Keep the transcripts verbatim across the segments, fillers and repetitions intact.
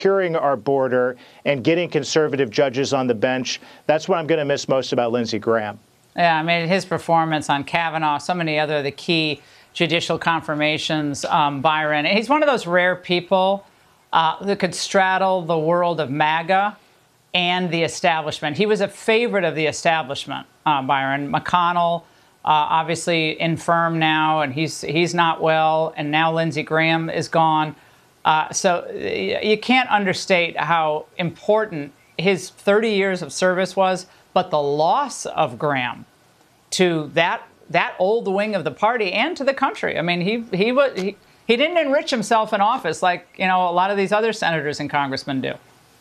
securing our border and getting conservative judges on the bench. That's what I'm going to miss most about Lindsey Graham. Yeah, I mean, his performance on Kavanaugh, so many other of the key judicial confirmations, um, Byron. He's one of those rare people uh, that could straddle the world of MAGA and the establishment. He was a favorite of the establishment, uh, Byron. McConnell, uh, obviously infirm now, and he's he's not well, and now Lindsey Graham is gone. Uh, so you can't understate how important his thirty years of service was, but the loss of Graham to that that old wing of the party and to the country. I mean, he he was he, he didn't enrich himself in office like, you know, a lot of these other senators and congressmen do.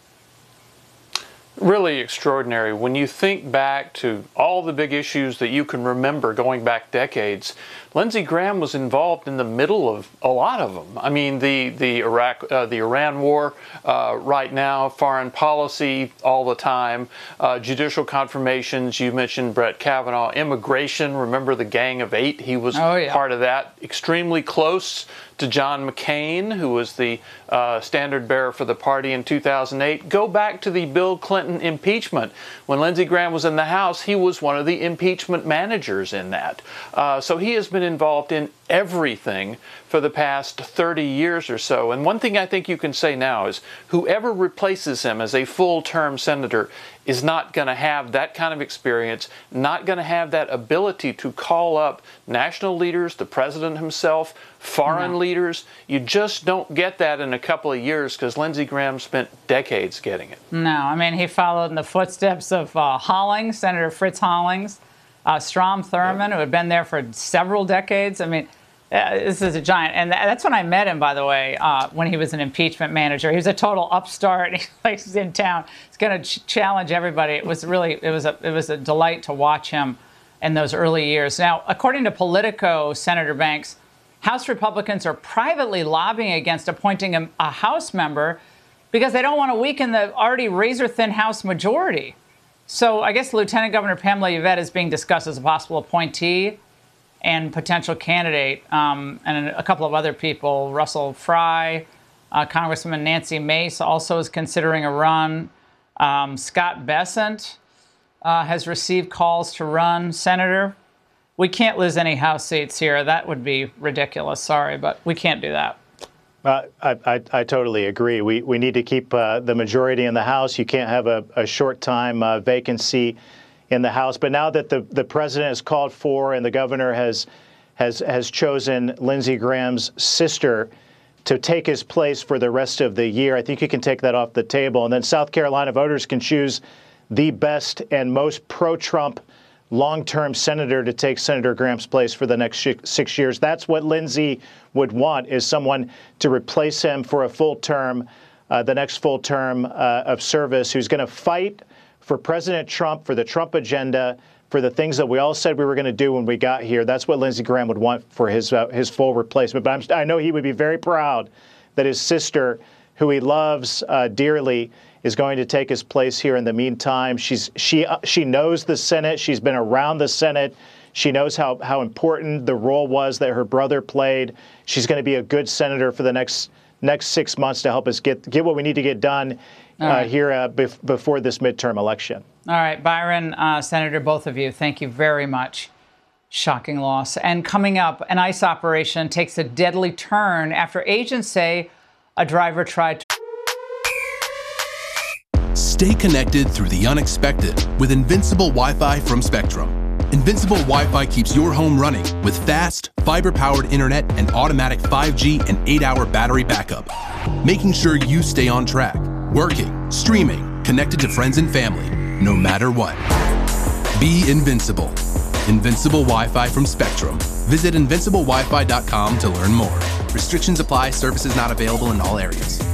Really extraordinary. When you think back to all the big issues that you can remember going back decades, Lindsey Graham was involved in the middle of a lot of them. I mean, the the Iraq, uh, the Iran war uh, right now, foreign policy all the time, uh, judicial confirmations. You mentioned Brett Kavanaugh, immigration. Remember the Gang of Eight? He was oh, yeah. part of that. Extremely close to John McCain, who was the uh, standard bearer for the party in two thousand eight. Go back to the Bill Clinton impeachment. When Lindsey Graham was in the House, he was one of the impeachment managers in that. Uh, so he has been involved in everything for the past thirty years or so. And one thing I think you can say now is whoever replaces him as a full-term senator is not going to have that kind of experience, not going to have that ability to call up national leaders, the president himself, foreign no. leaders. You just don't get that in a couple of years because Lindsey Graham spent decades getting it. No, I mean, he followed in the footsteps of uh, Hollings, Senator Fritz Hollings, uh, Strom Thurmond, yep. who had been there for several decades. I mean, uh, this is a giant. And th that's when I met him, by the way, uh, when he was an impeachment manager. He was a total upstart. He's in town. He's going to ch challenge everybody. It was really, it was, a, it was a delight to watch him in those early years. Now, according to Politico, Senator Banks, House Republicans are privately lobbying against appointing a, a House member because they don't want to weaken the already razor-thin House majority. So I guess Lieutenant Governor Pamela Yvette is being discussed as a possible appointee and potential candidate, um, and a couple of other people, Russell Fry, uh, Congresswoman Nancy Mace also is considering a run. Um, Scott Bessent uh, has received calls to run. Senator, we can't lose any House seats here. That would be ridiculous. Sorry, but we can't do that. Uh, I, I, I totally agree. We, we need to keep uh, the majority in the House. You can't have a, a short time uh, vacancy in the House. But now that the, the president has called for and the governor has, has, has chosen Lindsey Graham's sister to take his place for the rest of the year, I think you can take that off the table. And then South Carolina voters can choose the best and most pro-Trump long-term senator to take Senator Graham's place for the next six years. That's what Lindsey would want, is someone to replace him for a full term, uh, the next full term uh, of service, who's going to fight for President Trump, for the Trump agenda, for the things that we all said we were going to do when we got here. That's what Lindsey Graham would want for his uh, his full replacement. But I'm, I know he would be very proud that his sister, who he loves uh, dearly, is going to take his place here in the meantime. She's she uh, she knows the Senate. She's been around the Senate. She knows how how important the role was that her brother played. She's going to be a good senator for the next next six months to help us get get what we need to get done uh, right. here uh, bef before this midterm election. All right, Byron, uh, Senator, both of you, thank you very much. Shocking loss. And coming up, an ICE operation takes a deadly turn after agents say a driver tried to. Stay connected through the unexpected with Invincible Wi-Fi from Spectrum. Invincible Wi-Fi keeps your home running with fast, fiber-powered internet and automatic five G and eight hour battery backup, making sure you stay on track, working, streaming, connected to friends and family, no matter what. Be invincible. Invincible Wi-Fi from Spectrum. Visit invincible wi fi dot com to learn more. Restrictions apply. Services not available in all areas.